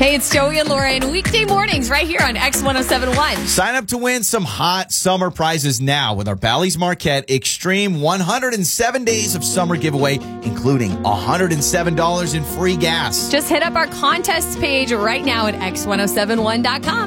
Hey, it's Joey and Lauren. Weekday mornings right here on X1071. Sign up to win some hot summer prizes now with our Bally's Marquette Extreme 107 Days of Summer giveaway, including $107 in free gas. Just hit up our contest page right now at X1071.com.